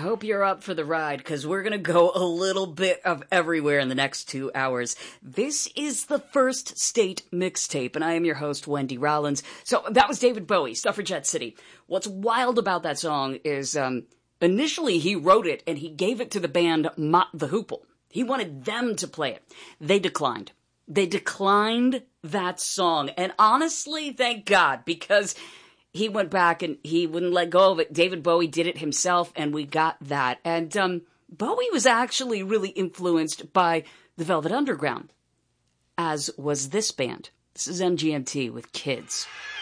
hope you're up for the ride, because we're going to go a little bit of everywhere in the next 2 hours. This is the First State Mixtape, and I am your host, Wendy Rollins. So that was David Bowie, Suffragette City. What's wild about that song is initially he wrote it, and he gave it to the band Mott the Hoople. He wanted them to play it. They declined. They declined that song, and honestly, thank God, because he went back and he wouldn't let go of it. David Bowie did it himself, and we got that. And Bowie was actually really influenced by the Velvet Underground, as was this band. This is MGMT with Kids.